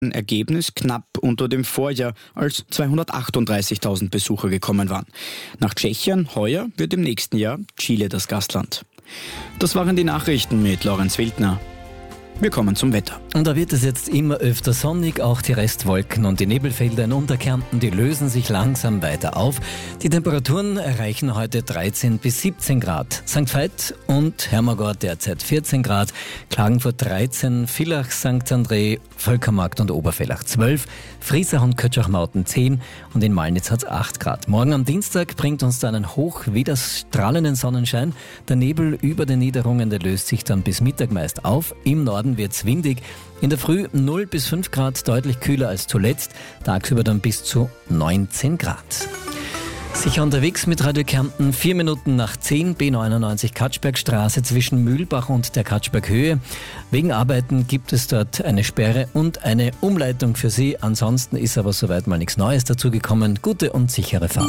Ein Ergebnis knapp unter dem Vorjahr, als 238.000 Besucher gekommen waren. Nach Tschechien heuer wird im nächsten Jahr Chile das Gastland. Das waren die Nachrichten mit Lorenz Wildner. Wir kommen zum Wetter. Und da wird es jetzt immer öfter sonnig, auch die Restwolken und die Nebelfelder in Unterkärnten, die lösen sich langsam weiter auf. Die Temperaturen erreichen heute 13 bis 17 Grad. St. Veit und Hermagor derzeit 14 Grad, Klagenfurt 13, Villach, St. André, Völkermarkt und Obervellach 12, Friesach und Kötschach-Mauten 10 und in Malnitz hat es 8 Grad. Morgen am Dienstag bringt uns dann einen hoch wieder strahlenden Sonnenschein. Der Nebel über den Niederungen, der löst sich dann bis Mittag meist auf. Im Norden wird's windig. In der Früh 0 bis 5 Grad, deutlich kühler als zuletzt. Tagsüber dann bis zu 19 Grad. Sicher unterwegs mit Radio Kärnten, 4 Minuten nach 10, B99 Katschbergstraße zwischen Mühlbach und der Katschberghöhe. Wegen Arbeiten gibt es dort eine Sperre und eine Umleitung für Sie. Ansonsten ist aber soweit mal nichts Neues dazugekommen. Gute und sichere Fahrt.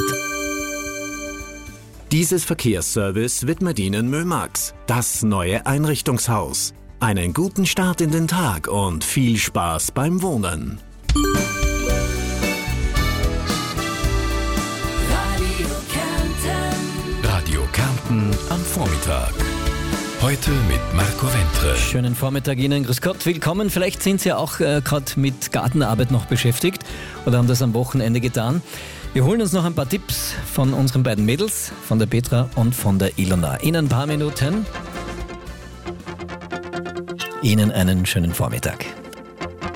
Dieses Verkehrsservice widmet Ihnen Mömax, das neue Einrichtungshaus. Einen guten Start in den Tag und viel Spaß beim Wohnen. Radio Kärnten am Vormittag. Heute mit Marco Wentre. Schönen Vormittag Ihnen, grüß Gott, willkommen. Vielleicht sind Sie ja auch gerade mit Gartenarbeit noch beschäftigt oder haben das am Wochenende getan. Wir holen uns noch ein paar Tipps von unseren beiden Mädels, von der Petra und von der Ilona. In ein paar Minuten. Ihnen einen schönen Vormittag.